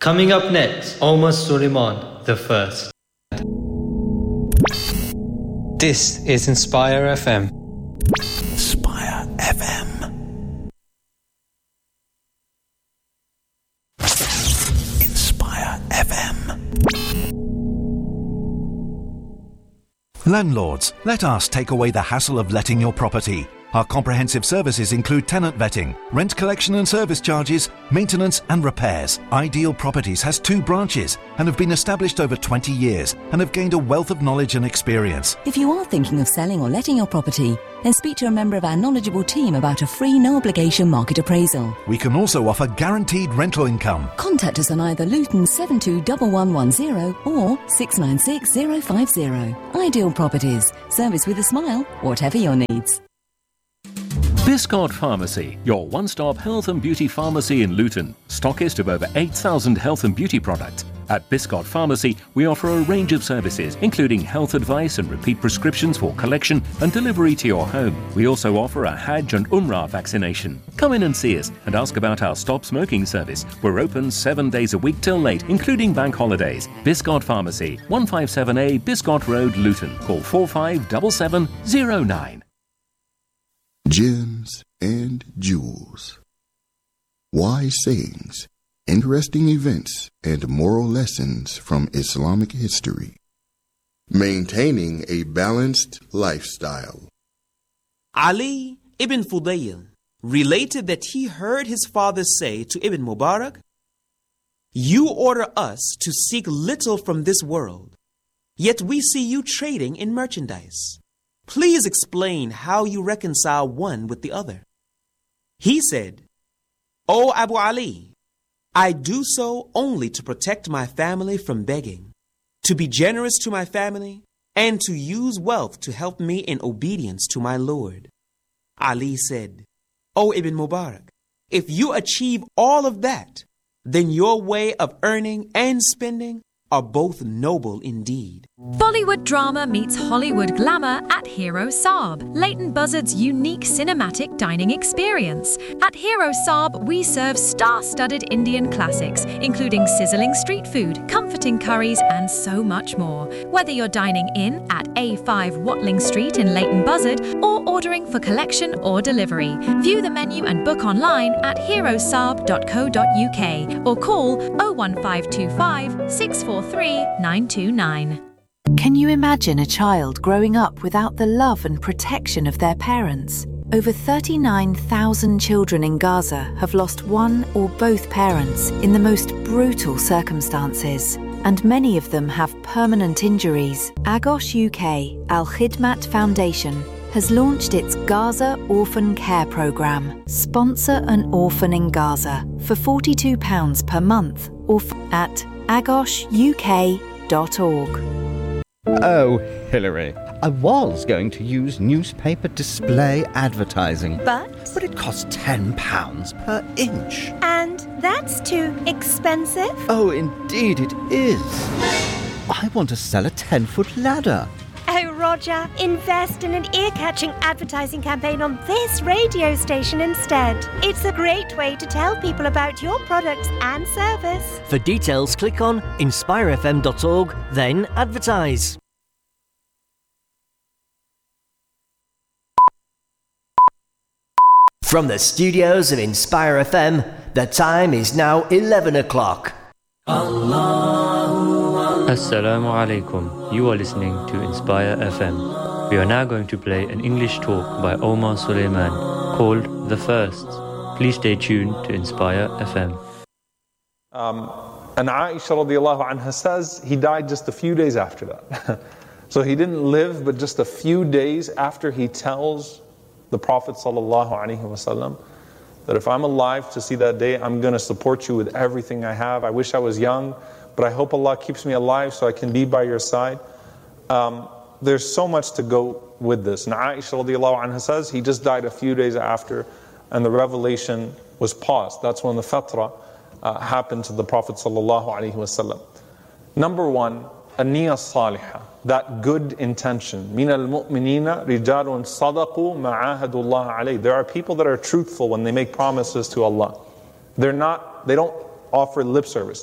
Coming up next, Omar Suleiman the First. This is Inspire FM. Inspire FM. Inspire FM. Landlords, let us take away the hassle of letting your property. Our comprehensive services include tenant vetting, rent collection and service charges, maintenance and repairs. Ideal Properties has 2 branches and have been established over 20 years and have gained a wealth of knowledge and experience. If you are thinking of selling or letting your property, then speak to a member of our knowledgeable team about a free, no-obligation market appraisal. We can also offer guaranteed rental income. Contact us on either Luton 721110 or 696050. Ideal Properties. Service with a smile, whatever your needs. Biscot Pharmacy, your one-stop health and beauty pharmacy in Luton. Stockist of over 8,000 health and beauty products. At Biscot Pharmacy, we offer a range of services, including health advice and repeat prescriptions for collection and delivery to your home. We also offer a Hajj and Umrah vaccination. Come in and see us and ask about our Stop Smoking service. We're open 7 days a week till late, including bank holidays. Biscot Pharmacy, 157A Biscot Road, Luton. Call 457709. Gems and jewels. Wise sayings, interesting events, and moral lessons from Islamic history. Maintaining a balanced lifestyle. Ali ibn Fudayl related that he heard his father say to Ibn Mubarak, "You order us to seek little from this world, yet we see you trading in merchandise. Please explain how you reconcile one with the other." He said, "O Abu Ali, I do so only to protect my family from begging, to be generous to my family, and to use wealth to help me in obedience to my Lord." Ali said, "O Ibn Mubarak, if you achieve all of that, then your way of earning and spending are both noble indeed." Bollywood drama meets Hollywood glamour at Hero Saab, Leighton Buzzard's unique cinematic dining experience. At Hero Saab, we serve star-studded Indian classics, including sizzling street food, comforting curries, and so much more. Whether you're dining in at A5 Watling Street in Leighton Buzzard or ordering for collection or delivery, view the menu and book online at herosaab.co.uk or call 01525 643 929. Can you imagine a child growing up without the love and protection of their parents? Over 39,000 children in Gaza have lost one or both parents in the most brutal circumstances, and many of them have permanent injuries. Agos UK Al Khidmat Foundation has launched its Gaza Orphan Care Programme. Sponsor an orphan in Gaza for £42 per month or at agosuk.org. Oh, Hilary, I was going to use newspaper display advertising. But it costs £10 per inch. And that's too expensive? Oh, indeed it is. I want to sell a 10-foot ladder. Oh, Roger, invest in an ear-catching advertising campaign on this radio station instead. It's a great way to tell people about your products and service. For details, click on inspirefm.org, then advertise. From the studios of Inspire FM, the time is now 11 o'clock. Assalamu alaikum. You are listening to Inspire FM. We are now going to play an English talk by Omar Suleiman called The First. Please stay tuned to Inspire FM. And Aisha radiallahu anha says he died just a few days after that. So he didn't live but just a few days after he tells the Prophet sallallahu alaihi wasallam that if I'm alive to see that day, I'm going to support you with everything I have. I wish I was young, but I hope Allah keeps me alive so I can be by your side. There's so much to go with this. And Aisha radiallahu anha says he just died a few days after, and the revelation was paused. That's when the fatra happened to the Prophet sallallahu alaihi wasallam. Number one, an-niyya salihah, that good intention. مِنَ الْمُؤْمِنِينَ رِجَالٌ صَدَقُوا مَا عَاهَدُوا اللَّهَ عَلَيْهِ. There are people that are truthful when they make promises to Allah. They don't offer lip service.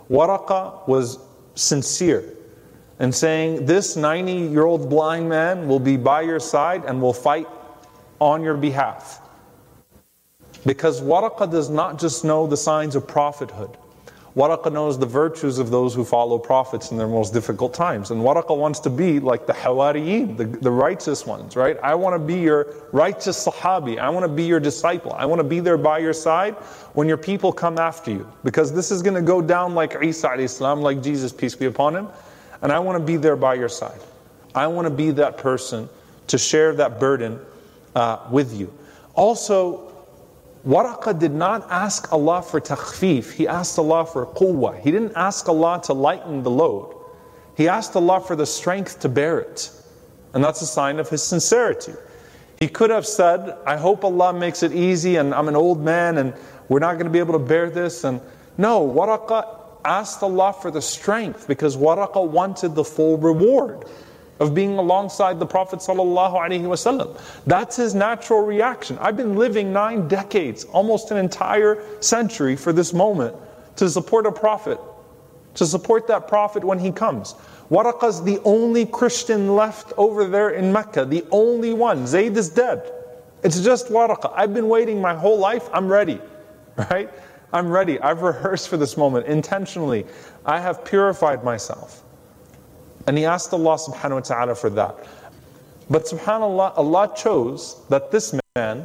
Waraqa was sincere in saying, this 90-year-old blind man will be by your side and will fight on your behalf. Because Waraqa does not just know the signs of prophethood. Waraqa knows the virtues of those who follow prophets in their most difficult times. And Waraqa wants to be like the Hawariyin, the righteous ones, right? I want to be your righteous Sahabi. I want to be your disciple. I want to be there by your side when your people come after you. Because this is going to go down like Isa alayhi salam, like Jesus, peace be upon him. And I want to be there by your side. I want to be that person to share that burden with you. Also, Waraqa did not ask Allah for takhfif. He asked Allah for quwwah. He didn't ask Allah to lighten the load. He asked Allah for the strength to bear it. And that's a sign of his sincerity. He could have said, I hope Allah makes it easy and I'm an old man and we're not going to be able to bear this. And no, Waraqa asked Allah for the strength because Waraqa wanted the full reward of being alongside the Prophet ﷺ. That's his natural reaction. I've been living 9 decades, almost an entire century for this moment to support a Prophet, to support that Prophet when he comes. Waraqa's the only Christian left over there in Mecca, the only one. Zayd is dead. It's just Waraqa. I've been waiting my whole life. I'm ready, right? I'm ready. I've rehearsed for this moment intentionally. I have purified myself. And he asked Allah subhanahu wa ta'ala for that. But subhanAllah, Allah chose that this man,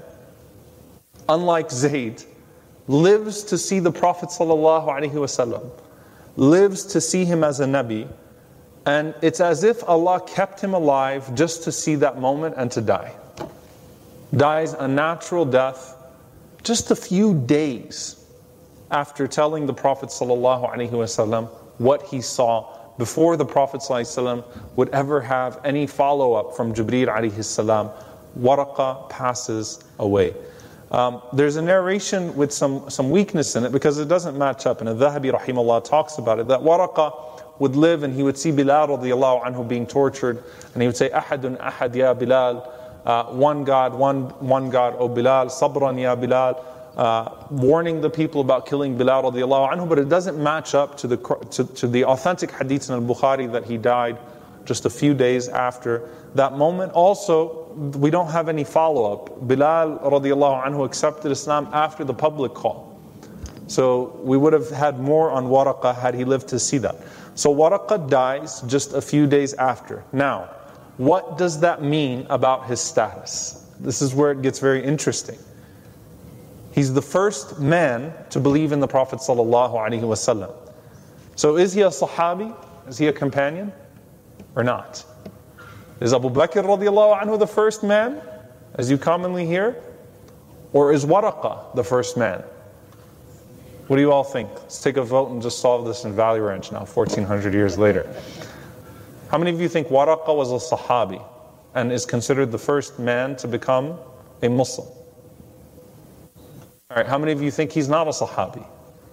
unlike Zayd, lives to see the Prophet sallallahu alaihi wasallam, lives to see him as a Nabi, and it's as if Allah kept him alive just to see that moment and to die. Dies a natural death just a few days after telling the Prophet sallallahu alaihi wasallam what he saw before the Prophet ﷺ would ever have any follow-up from Jibreel alayhi salam. Waraqa passes away. There's a narration with some weakness in it because it doesn't match up. And Al-Dhahabi rahimahullah talks about it, that Waraqa would live and he would see Bilal radiallahu anhu being tortured, and he would say, Ahadun ahad ya Bilal, one God, one God, O Bilal, sabran ya Bilal, warning the people about killing Bilal radiallahu anhu, but it doesn't match up to the authentic hadith in al-Bukhari that he died just a few days after that moment. Also, we don't have any follow-up. Bilal radiallahu anhu accepted Islam after the public call. So we would have had more on Waraqa had he lived to see that. So Waraqa dies just a few days after. Now, what does that mean about his status? This is where it gets very interesting. He's the first man to believe in the Prophet ﷺ. So is he a Sahabi? Is he a companion? Or not? Is Abu Bakr radiallahu anhu the first man, as you commonly hear? Or is Waraqa the first man? What do you all think? Let's take a vote and just solve this in Valley Ranch now, 1400 years later. How many of you think Waraqa was a Sahabi and is considered the first man to become a Muslim? All right, how many of you think he's not a Sahabi?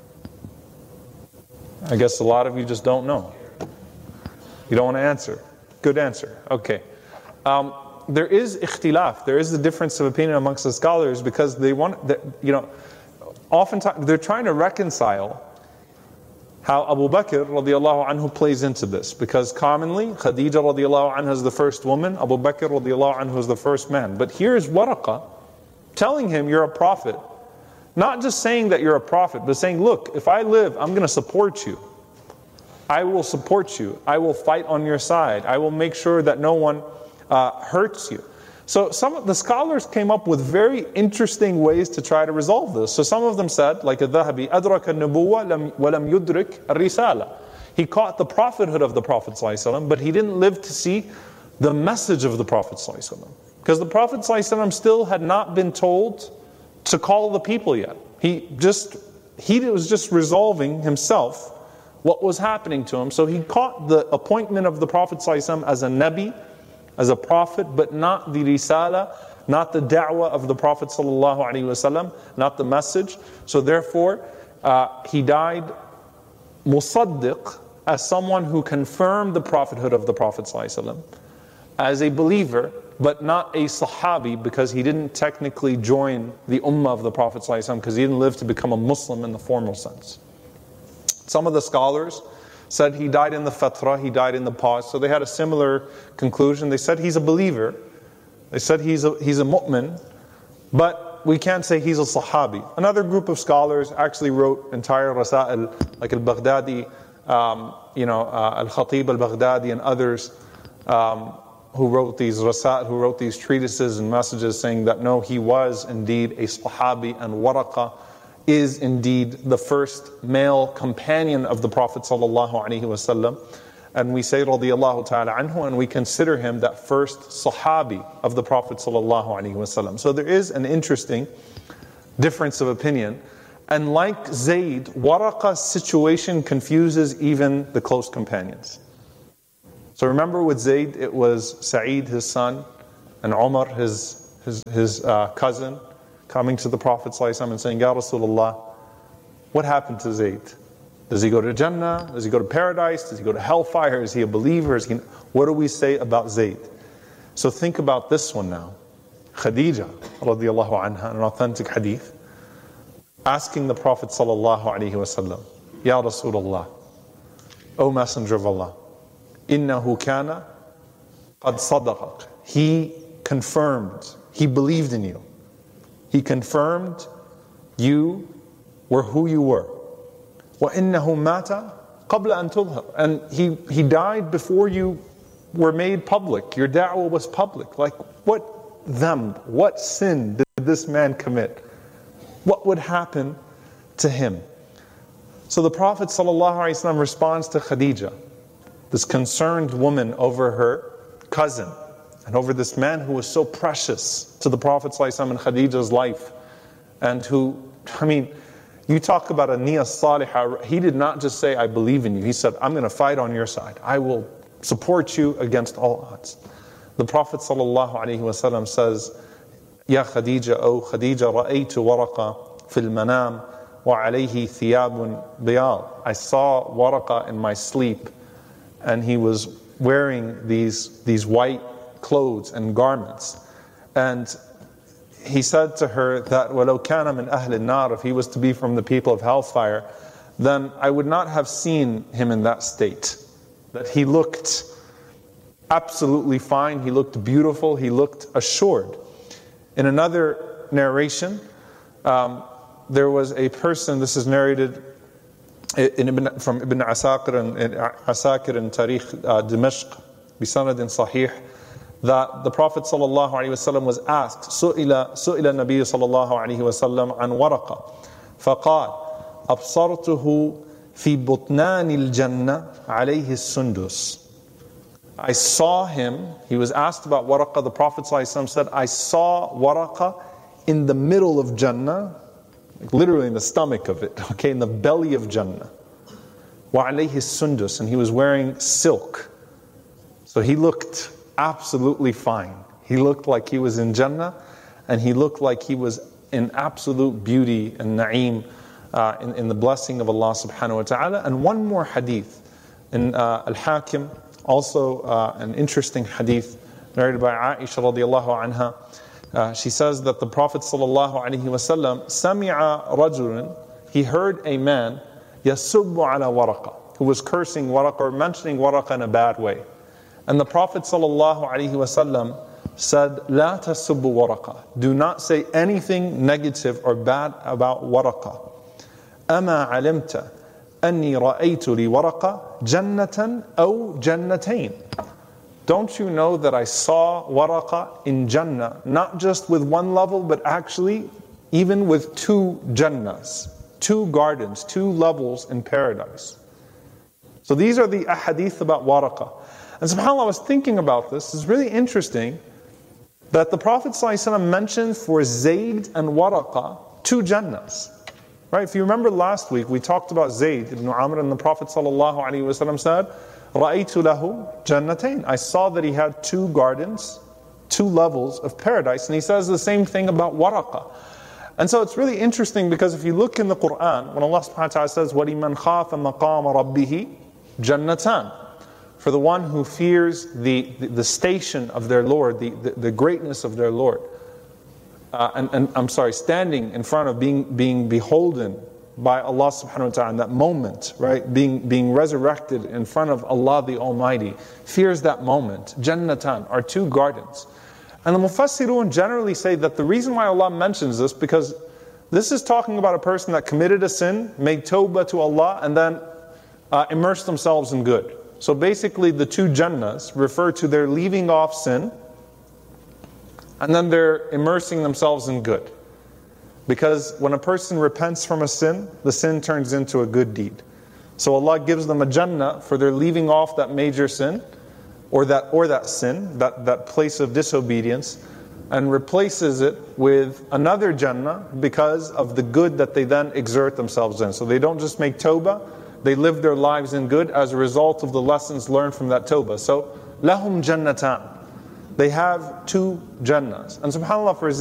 I guess a lot of you just don't know. You don't want to answer. Good answer. Okay. There is ikhtilaf. There is a difference of opinion amongst the scholars because they want, oftentimes they're trying to reconcile how Abu Bakr radiallahu anhu plays into this. Because commonly, Khadija radiallahu anha is the first woman, Abu Bakr radiallahu anhu is the first man. But here's Waraqa telling him, you're a prophet. Not just saying that you're a prophet, but saying, look, if I live, I'm going to support you. I will support you. I will fight on your side. I will make sure that no one hurts you. So some of the scholars came up with very interesting ways to try to resolve this. So some of them said, like Al-Dhahabi, أَدْرَكَ النُّبُوَّةَ وَلَمْ يُدْرِكْ الرِّسَالَةَ. He caught the prophethood of the Prophet ﷺ, but he didn't live to see the message of the Prophet ﷺ. Because the Prophet ﷺ still had not been told to call the people yet. He was just resolving himself what was happening to him. So he caught the appointment of the Prophet ﷺ as a Nabi, as a prophet, but not the risala, not the da'wah of the Prophet ﷺ, not the message. So therefore, he died musaddiq, as someone who confirmed the prophethood of the Prophet ﷺ, as a believer, but not a Sahabi, because he didn't technically join the ummah of the Prophet ﷺ, because he didn't live to become a Muslim in the formal sense. Some of the scholars said he died in the fatra, he died in the pause. So they had a similar conclusion. They said he's a believer. They said he's a mu'min, but we can't say he's a sahabi. Another group of scholars actually wrote entire rasail, like al-Baghdadi, al-Khatib al-Baghdadi and others, who wrote these rasail, who wrote these treatises and messages saying that no, he was indeed a sahabi, and Waraqa is indeed the first male companion of the Prophet ﷺ. And we say radiyallahu ta'ala anhu, and we consider him that first sahabi of the Prophet ﷺ. So there is an interesting difference of opinion. And like Zayd, Waraqa's situation confuses even the close companions. So remember with Zayd, it was Sa'id, his son, and Umar, his cousin, coming to the Prophet ﷺ and saying, Ya Rasulullah, what happened to Zayd? Does he go to Jannah? Does he go to paradise? Does he go to hellfire? Is he a believer? What do we say about Zayd? So think about this one now. Khadija, radiallahu anha, an authentic hadith, asking the Prophet ﷺ, Ya Rasulullah, O Messenger of Allah, innahu kana qad sadaqak. He confirmed, he believed in you. He confirmed you were who you were. وَإِنَّهُ مَاتَ قَبْلَ أَن تُظْهَرَ. And he died before you were made public. Your da'wah was public. Like, what dhanb, what sin did this man commit? What would happen to him? So the Prophet ﷺ responds to Khadija, this concerned woman over her cousin, and over this man who was so precious to the Prophet ﷺ in Khadija's life, and who, you talk about a niyyah salihah. He did not just say, I believe in you. He said, I'm going to fight on your side. I will support you against all odds. The Prophet ﷺ says, Ya Khadija, O Khadija, ra'aytu Waraqa fil manam wa alayhi thiyabun biyad. I saw Waraqa in my sleep, and he was wearing these white clothes and garments. And he said to her that وَلَوْ كَانَ مِنْ أَهْلِ النَّارِ, if he was to be from the people of hellfire, then I would not have seen him in that state. That he looked absolutely fine, he looked beautiful, he looked assured. In another narration, there was a person, this is narrated from Ibn Asakir in Tarikh Dimashq, بِسَنَدٍ صَحِيح, that the Prophet ﷺ was asked, سئل النبي صلى الله عليه وسلم عن ورقة فقال أبصرته في بطنان الجنة عليه السندس. I saw him, he was asked about Waraqa, the Prophet ﷺ said, I saw Waraqa in the middle of Jannah, literally in the stomach of it, okay, in the belly of Jannah. وعليه السندس, and he was wearing silk. So he looked absolutely fine. He looked like he was in Jannah, and he looked like he was in absolute beauty and na'im, in the blessing of Allah subhanahu wa ta'ala. And one more hadith in Al-Hakim, also an interesting hadith narrated by Aisha radiallahu anha. She says that the Prophet sallallahu alaihi wasallam sami'a rajulun, he heard a man yasubbu ala Waraqa, who was cursing Waraqa or mentioning Waraqa in a bad way. And the Prophet ﷺ said, لا تسبوا Waraqa. Do not say anything negative or bad about Waraqa. أما علمت أني رأيت لورقة جنة أو جنتين. Don't you know that I saw Waraqa in Jannah, not just with one level, but actually even with two Jannahs, two gardens, two levels in paradise. So these are the ahadith about Waraqa. And subhanAllah, I was thinking about this. It's really interesting that the Prophet ﷺ mentioned for Zayd and Waraqa two Jannahs. Right? If you remember last week, we talked about Zayd ibn Amr, and the Prophet ﷺ said, رَأَيْتُ لَهُ جَنَّتَيْن. I saw that he had two gardens, two levels of paradise. And he says the same thing about Waraqa. And so it's really interesting, because if you look in the Quran, when Allah subhanahu wa ta'ala says, وَلِمَنْ خَافَ مَقَامَ رَبِّهِ جَنَّتَانِ, for the one who fears the station of their Lord, the greatness of their Lord, and I'm sorry, standing in front of being beholden by Allah subhanahu wa ta'ala in that moment, right? Being resurrected in front of Allah the Almighty, fears that moment. Jannatan are two gardens. And the Mufassirun generally say that the reason why Allah mentions this, because this is talking about a person that committed a sin, made tawbah to Allah, and then immersed themselves in good. So basically the two Jannahs refer to their leaving off sin, and then they're immersing themselves in good. Because when a person repents from a sin, the sin turns into a good deed. So Allah gives them a Jannah for their leaving off that major sin, or that sin, that place of disobedience, and replaces it with another Jannah because of the good that they then exert themselves in. So they don't just make tawbah, they live their lives in good as a result of the lessons learned from that tawbah. So, lahum jannatan. They have two Jannahs. And subhanAllah, for